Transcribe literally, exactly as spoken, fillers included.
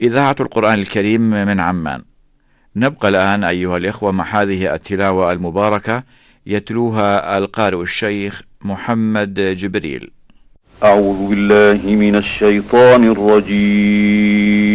إذاعة القرآن الكريم من عمان. نبقى الآن أيها الإخوة مع هذه التلاوة المباركة يتلوها القارئ الشيخ محمد جبريل. أعوذ بالله من الشيطان الرجيم.